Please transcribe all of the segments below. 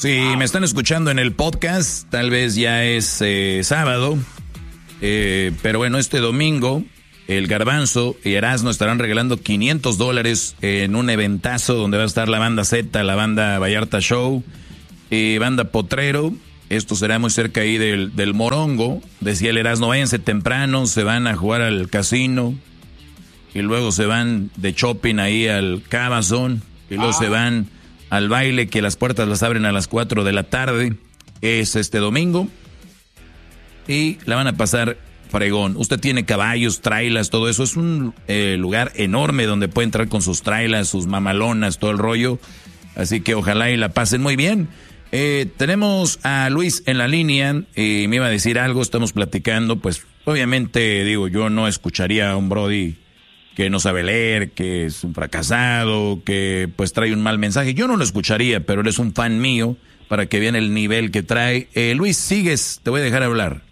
Sí, me están escuchando en el podcast, tal vez ya es sábado, pero bueno, este domingo el Garbanzo y Erasmo estarán regalando $500 en un eventazo donde va a estar la banda Z, la banda Vallarta Show, banda Potrero. Esto será muy cerca ahí del Morongo. Decía el Erasmo, váyanse temprano, se van a jugar al casino y luego se van de shopping ahí al Cabazón y luego se van al baile, que las puertas las abren a las 4 de la tarde. Es este domingo y la van a pasar fregón. Usted tiene caballos, trailas, todo eso. Es un lugar enorme donde puede entrar con sus trailas, sus mamalonas, todo el rollo. Así que ojalá y la pasen muy bien. Tenemos a Luis en la línea y me iba a decir algo, estamos platicando. Pues obviamente digo, yo no escucharía a un brody que no sabe leer, que es un fracasado, que pues trae un mal mensaje. Yo no lo escucharía, pero él es un fan mío para que vean el nivel que trae. Luis, sigues, te voy a dejar hablar.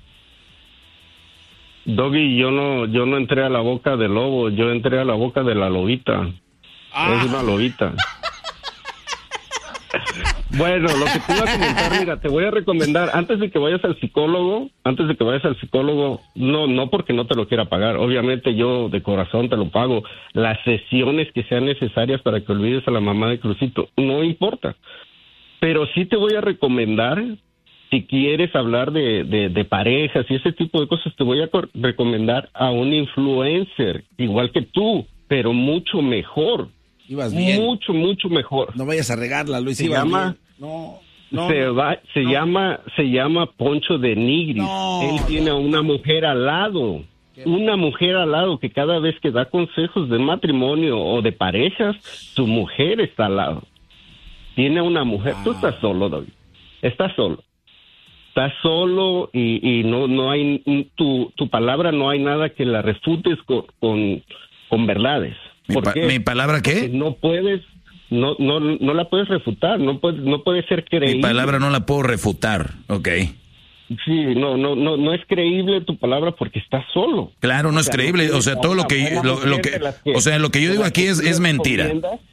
Doggy, yo no entré a la boca del lobo, yo entré a la boca de la lobita. Es una lobita. Bueno, lo que te iba a comentar, mira, te voy a recomendar, antes de que vayas al psicólogo, no porque no te lo quiera pagar, obviamente yo de corazón te lo pago, las sesiones que sean necesarias para que olvides a la mamá de Crucito, no importa, pero sí te voy a recomendar, si quieres hablar de parejas y ese tipo de cosas, te voy a recomendar a un influencer, igual que tú, pero mucho mejor. Ibas bien. Mucho mejor. No vayas a regarla, Luis. Se llama Poncho de Nigris. No, él tiene a una mujer al lado. Una mujer al lado que cada vez que da consejos de matrimonio o de parejas, su mujer está al lado. Tiene una mujer. Tú estás solo, David. Estás solo. Estás solo y no hay tu palabra, no hay nada que la refutes con verdades. ¿Por qué? ¿Mi palabra qué? Porque no puedes, no la puedes refutar, no puede ser creíble. Mi palabra no la puedo refutar, ok. Sí, no es creíble tu palabra porque estás solo. Claro, no es creíble, o sea, todo lo que yo digo aquí es mentira.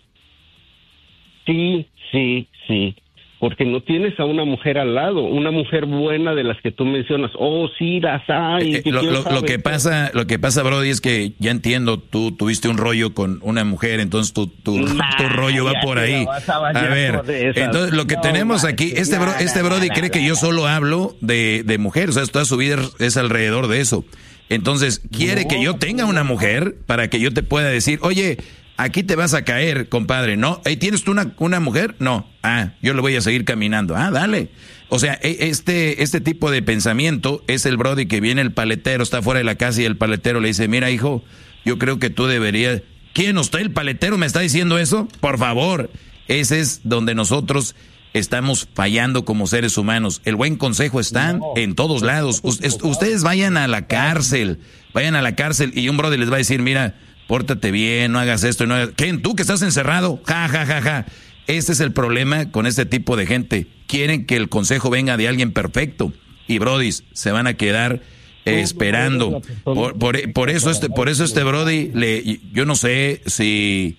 Sí. Porque no tienes a una mujer al lado, una mujer buena de las que tú mencionas. Oh, sí, las hay. Lo que pasa, Brody, es que ya entiendo, tú tuviste un rollo con una mujer, entonces tu rollo va por ahí. A ver, entonces lo que tenemos aquí, este Brody cree que yo solo hablo de mujer, o sea, toda su vida es alrededor de eso. Entonces, quiere que yo tenga una mujer para que yo te pueda decir, oye, aquí te vas a caer, compadre, ¿no? ¿Tienes tú una mujer? No. Yo le voy a seguir caminando. Dale. O sea, este tipo de pensamiento es el Brody que viene el paletero, está fuera de la casa y el paletero le dice, mira, hijo, yo creo que tú deberías... ¿Quién? ¿Usted, el paletero, me está diciendo eso? Por favor. Ese es donde nosotros estamos fallando como seres humanos. El buen consejo está en todos lados. Ustedes vayan a la cárcel y un Brody les va a decir, mira... Pórtate bien, no hagas esto, no hagas... ¿Quién? ¿Tú que estás encerrado? Ja. Este es el problema con este tipo de gente. Quieren que el consejo venga de alguien perfecto. Y brodis, se van a quedar esperando. Por eso este brody, yo no sé si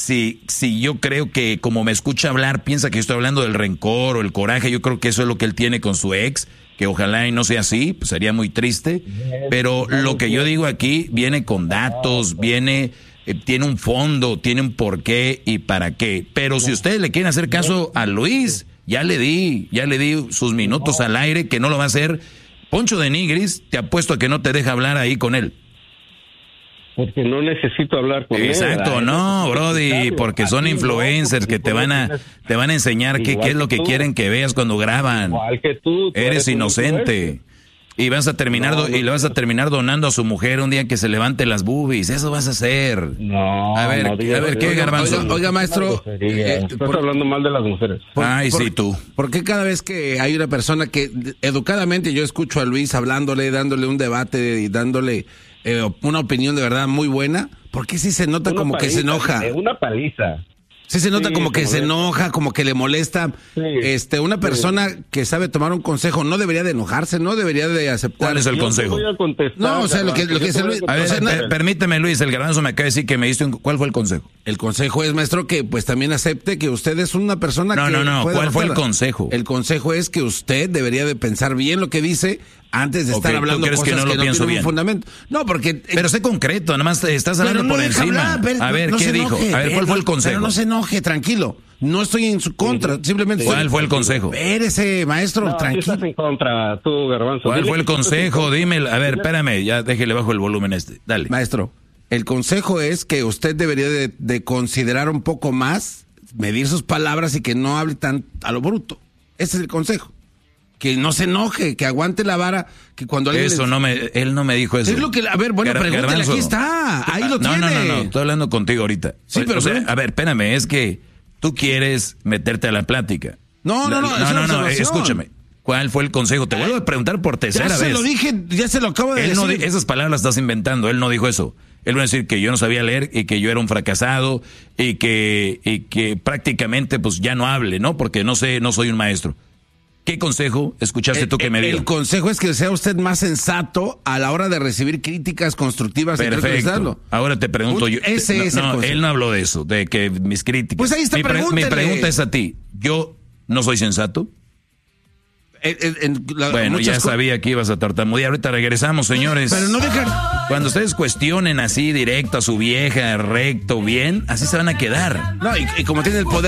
yo creo que como me escucha hablar, piensa que yo estoy hablando del rencor o el coraje. Yo creo que eso es lo que él tiene con su ex. Que ojalá y no sea así, pues sería muy triste, pero lo que yo digo aquí viene con datos, tiene un fondo, tiene un porqué y para qué. Pero si ustedes le quieren hacer caso a Luis, ya le di sus minutos al aire, que no lo va a hacer. Poncho de Nigris, te apuesto a que no te deja hablar ahí con él. Porque no necesito hablar con él. Exacto, no, Brody, porque son influencers que te van a enseñar qué es lo que quieren que veas cuando graban. Igual que tú eres inocente. Y vas a terminar y le vas a terminar donando a su mujer un día que se levante las boobies. Eso vas a hacer. A ver, ¿qué, Garbanzo? Oiga, maestro. Estás hablando mal de las mujeres. Sí, tú. ¿Por qué cada vez que hay una persona que educadamente yo escucho a Luis hablándole, dándole un debate y dándole una opinión de verdad muy buena, ¿por qué sí se nota como que se enoja? Una paliza. Sí, se nota como que se enoja, como que le molesta. Sí. Una persona que sabe tomar un consejo no debería de enojarse, no debería de aceptar. ¿Cuál es el consejo? Voy a contestar, no, o sea, lo que dice Luis. A ver, permíteme, Luis, el Garbanzo me acaba de decir que me diste ¿cuál fue el consejo? El consejo es, maestro, que pues también acepte que usted es una persona que... No, ¿cuál fue el consejo? El consejo es que usted debería de pensar bien lo que dice antes de estar hablando cosas que no tienen un fundamento. No, porque... Pero sé concreto, nada más estás hablando por encima. A ver, ¿qué dijo? A ver, ¿cuál fue el consejo? Pero no se enoje, tranquilo. No estoy en su contra, simplemente... ¿Cuál fue el consejo? Espérese, maestro, tranquilo. Estás en contra, tú, Garbanzo. ¿Cuál fue el consejo? Dímelo. A ver, espérame, ya déjele bajo el volumen Dale. Maestro, el consejo es que usted debería de considerar un poco más, medir sus palabras y que no hable tan a lo bruto. Ese es el consejo. Que no se enoje, que aguante la vara, que cuando alguien... Él no me dijo eso. Es lo que... A ver, bueno, pregúntale, aquí está, ahí lo tiene. No, estoy hablando contigo ahorita. Sí, pero... a ver, espérame, es que tú quieres meterte a la plática. No, escúchame. ¿Cuál fue el consejo? Te vuelvo a preguntar por tercera vez. Ya se lo dije, ya se lo acabo de decir. Esas palabras las estás inventando, él no dijo eso. Él va a decir que yo no sabía leer y que yo era un fracasado y que prácticamente pues ya no hable, ¿no? Porque no soy un maestro. ¿Qué consejo escuchaste tú que me dio? El consejo es que sea usted más sensato a la hora de recibir críticas constructivas. Perfecto. Ahora te pregunto yo. Ese es el consejo. Él no habló de eso, de que mis críticas. Pues ahí está, mi pregunta es a ti. ¿Yo no soy sensato? Bueno, ya sabía que ibas a tartamudear. Ahorita regresamos, señores. Pero no dejan... Cuando ustedes cuestionen así directo a su vieja, recto, bien, así se van a quedar. No, y como tiene el poder